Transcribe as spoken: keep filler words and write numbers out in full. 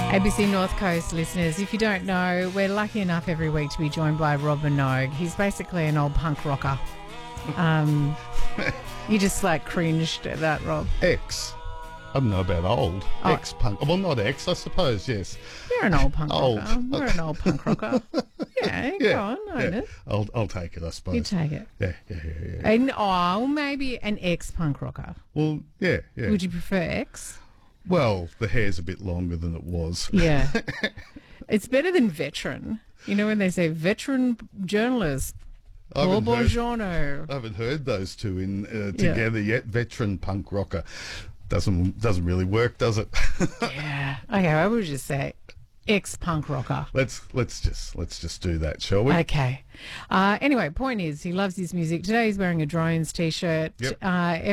A B C North Coast listeners, if you don't know, we're lucky enough every week to be joined by Rob Minogue. He's basically an old punk rocker. Um, you just like cringed at that, Rob. Ex. I don't know about old. Oh. Ex-punk. Well, not ex, I suppose, yes. You're an old punk Old. rocker. We're an old punk rocker. Yeah, Yeah, go on, own yeah. it. I'll, I'll take it, I suppose. You take it. Yeah, yeah, yeah, yeah. And, oh, maybe an ex-punk rocker. Well, yeah, yeah. Would you prefer ex? Well, the hair's a bit longer than it was. Yeah. It's better than veteran. You know when they say veteran journalist, I Paul haven't heard- Bongiorno. I haven't heard those two in uh, together yet. Veteran punk rocker doesn't doesn't really work, does it? Yeah. Okay, I would just say ex-punk rocker. let's let's just let's just do that, shall we? Okay. Uh, anyway, point is, he loves his music. Today he's wearing a Drones T-shirt. Yep. Uh,